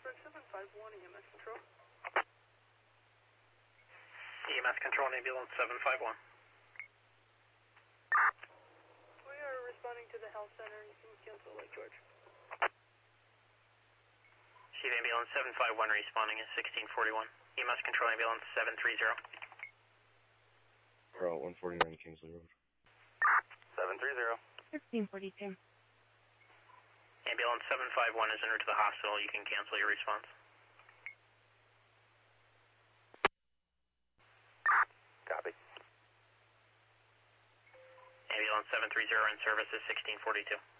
Pittsburgh 751 EMS Control. EMS Control and Ambulance 751. We are responding to the health center in Kinsville, Lake George. Chief Ambulance 751 responding is 1641. EMS Control Ambulance 730. Route 149 Kingsley Road. 730. 1642. Ambulance 751 is en route to the hospital. You can cancel your response. Copy. Ambulance 730 in service is 1642.